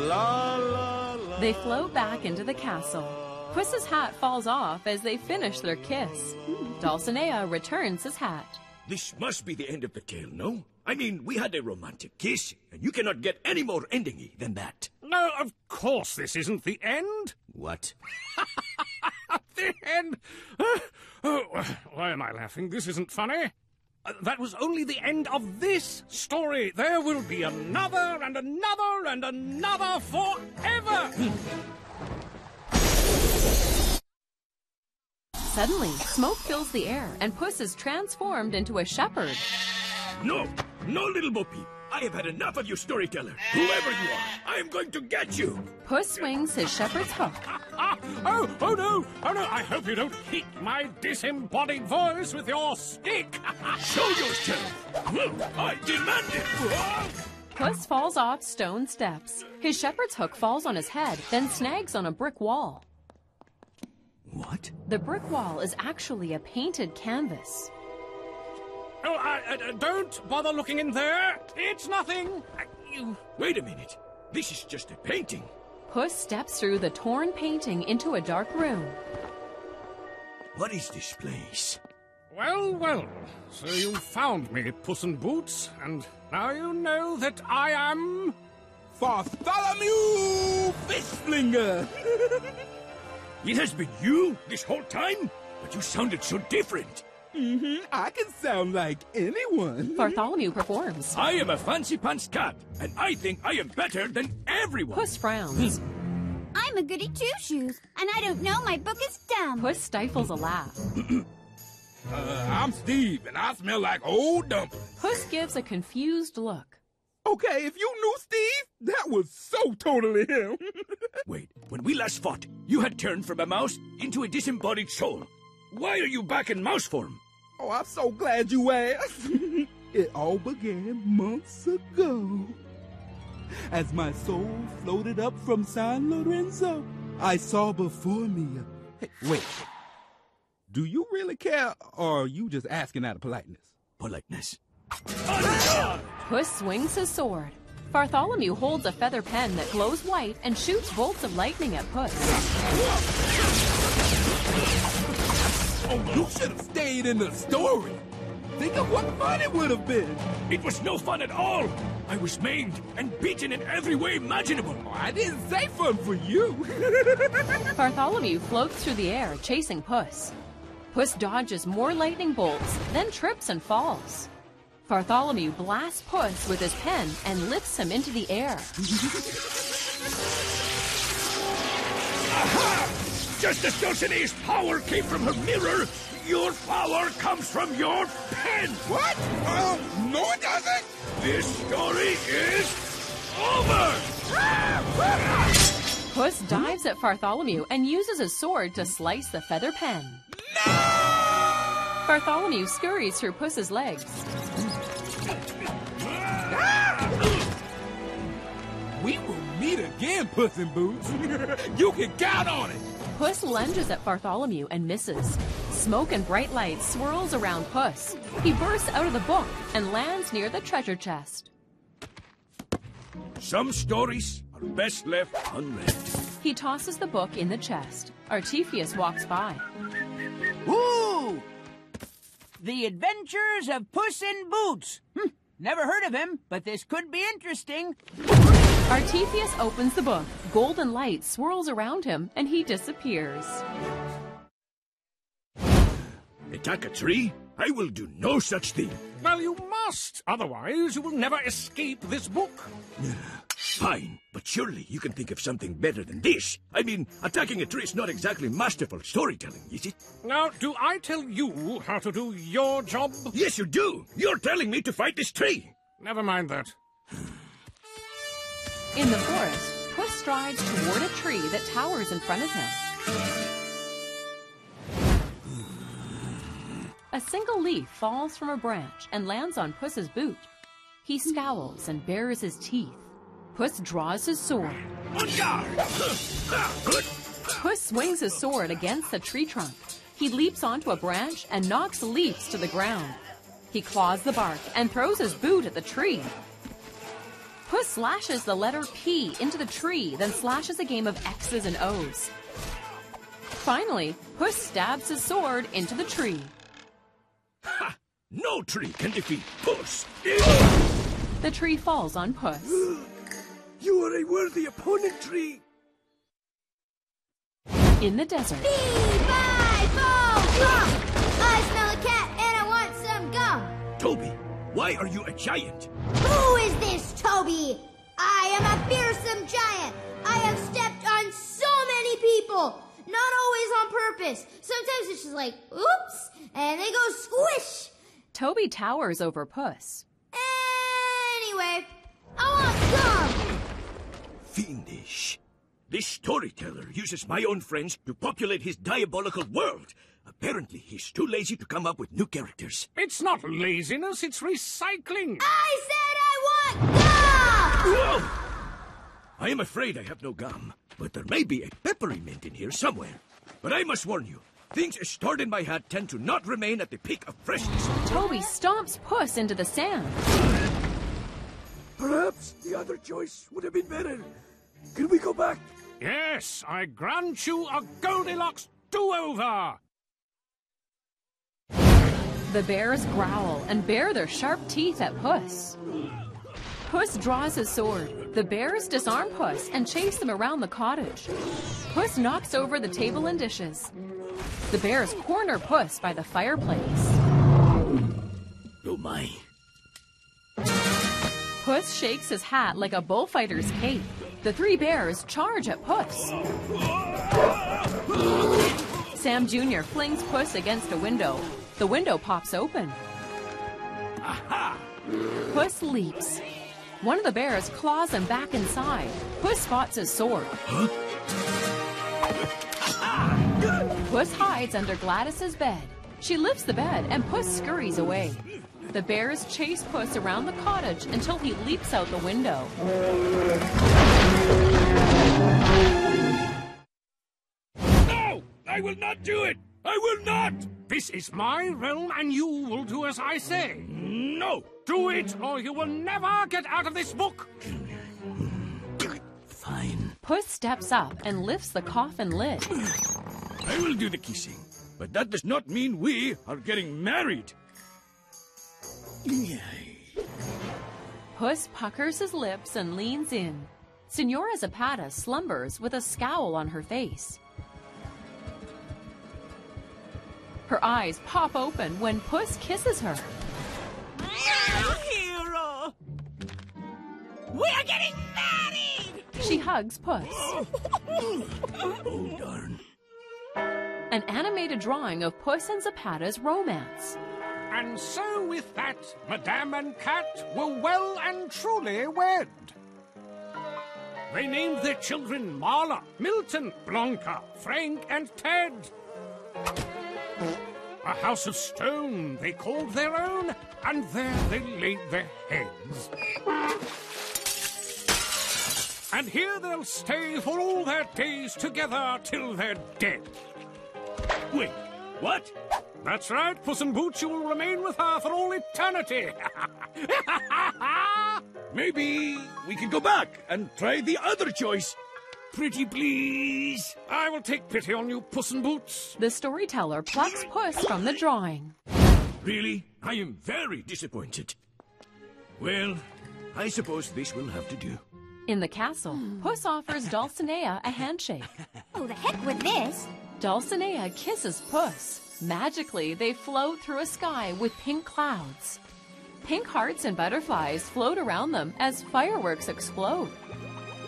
La la la. They float back into the castle. Puss's hat falls off as they finish their kiss. Dulcinea returns his hat. This must be the end of the tale, no? I mean, we had a romantic kiss, and you cannot get any more endingy than that. No, of course this isn't the end. What? The end? Why am I laughing? This isn't funny. That was only the end of this story. There will be another and another and another forever. Suddenly, smoke fills the air, and Puss is transformed into a shepherd. No, no, little Bo Peep. I have had enough of you, storyteller. Whoever you are, I am going to get you. Puss swings his shepherd's hook. Oh no! I hope you don't hit my disembodied voice with your stick. Show yourself. I demand it. Puss falls off stone steps. His shepherd's hook falls on his head, then snags on a brick wall. What? The brick wall is actually a painted canvas. Oh, don't bother looking in there. It's nothing. Wait a minute. This is just a painting. Puss steps through the torn painting into a dark room. What is this place? Well. So you found me, Puss in Boots, and now you know that I am... Bartholomew Fishflinger! It has been you this whole time? But you sounded so different. I can sound like anyone. Bartholomew performs. I am a fancy pants cat, and I think I am better than everyone. Puss frowns. I'm a goody two-shoes, and I don't know my book is dumb. Puss stifles a laugh. I'm Steve, and I smell like old dumplings. Puss gives a confused look. Okay, if you knew Steve, that was so totally him. Wait, when we last fought, you had turned from a mouse into a disembodied soul. Why are you back in mouse form? Oh, I'm so glad you asked. It all began months ago. As my soul floated up from San Lorenzo, I saw before me Hey, wait. Do you really care, or are you just asking out of politeness? Politeness. Puss swings his sword. Bartholomew holds a feather pen that glows white and shoots bolts of lightning at Puss. Oh, you should have stayed in the story. Think of what fun it would have been. It was no fun at all. I was maimed and beaten in every way imaginable. Oh, I didn't say fun for you. Bartholomew floats through the air, chasing Puss. Puss dodges more lightning bolts, then trips and falls. Bartholomew blasts Puss with his pen and lifts him into the air. Aha! Just as Dulcinea's power came from her mirror, your power comes from your pen! What? No it doesn't! This story is over! Puss dives at Bartholomew and uses his sword to slice the feather pen. No! Bartholomew scurries through Puss's legs. We will meet again, Puss in Boots. You can count on it. Puss lunges at Bartholomew and misses. Smoke and bright lights swirls around Puss. He bursts out of the book and lands near the treasure chest. Some stories are best left unread. He tosses the book in the chest. Artifius walks by. Ooh! The Adventures of Puss in Boots. Never heard of him, but this could be interesting. Artifius opens the book. Golden light swirls around him, and he disappears. Attack a tree? I will do no such thing. Well, you must. Otherwise, you will never escape this book. Fine, but surely you can think of something better than this. I mean, attacking a tree is not exactly masterful storytelling, is it? Now, do I tell you how to do your job? Yes, you do. You're telling me to fight this tree. Never mind that. In the forest, Puss strides toward a tree that towers in front of him. A single leaf falls from a branch and lands on Puss's boot. He scowls and bares his teeth. Puss draws his sword. On guard! Puss swings his sword against the tree trunk. He leaps onto a branch and knocks leaves to the ground. He claws the bark and throws his boot at the tree. Puss slashes the letter P into the tree, then slashes a game of X's and O's. Finally, Puss stabs his sword into the tree. Ha! No tree can defeat Puss! The tree falls on Puss. You are a worthy opponent, tree! In the desert, I smell a cat and I want some gum. Toby, why are you a giant? Who is this Toby? I am a fearsome giant. I have stepped on so many people. Not always on purpose. Sometimes it's just like, oops, and they go squish. Toby towers over Puss. Anyway, I want gum. Fiendish. This storyteller uses my own friends to populate his diabolical world. Apparently, he's too lazy to come up with new characters. It's not laziness, it's recycling. I said I want gum! Whoa! I am afraid I have no gum, but there may be a peppermint in here somewhere. But I must warn you, things stored in my hat tend to not remain at the peak of freshness. Toby stomps Puss into the sand. Perhaps the other choice would have been better. Can we go back? Yes, I grant you a Goldilocks do-over. The bears growl and bare their sharp teeth at Puss. Puss draws his sword. The bears disarm Puss and chase them around the cottage. Puss knocks over the table and dishes. The bears corner Puss by the fireplace. Oh my. Puss shakes his hat like a bullfighter's cape. The three bears charge at Puss. Sam Jr. flings Puss against a window. The window pops open. Aha! Puss leaps. One of the bears claws him back inside. Puss spots his sword. Huh? Puss hides under Gladys's bed. She lifts the bed and Puss scurries away. The bears chase Puss around the cottage until he leaps out the window. No! I will not do it! I will not! This is my realm and you will do as I say. No! Do it or you will never get out of this book. Fine. Puss steps up and lifts the coffin lid. I will do the kissing, but that does not mean we are getting married. Puss puckers his lips and leans in. Senora Zapata slumbers with a scowl on her face. Her eyes pop open when Puss kisses her. Hero! We're getting married! She hugs Puss. Oh, darn. An animated drawing of Puss and Zapata's romance. And so with that, Madame and Cat were well and truly wed. They named their children Marla, Milton, Blanca, Frank, and Ted. A house of stone they called their own, and there they laid their heads. And here they'll stay for all their days together till they're dead. Wait, what? That's right, Puss in Boots, you will remain with her for all eternity. Maybe we can go back and try the other choice. Pretty please. I will take pity on you, Puss in Boots. The storyteller plucks Puss from the drawing. Really? I am very disappointed. Well, I suppose this will have to do. In the castle, Puss offers Dulcinea a handshake. Oh, the heck with this. Dulcinea kisses Puss. Magically, they float through a sky with pink clouds. Pink hearts and butterflies float around them as fireworks explode.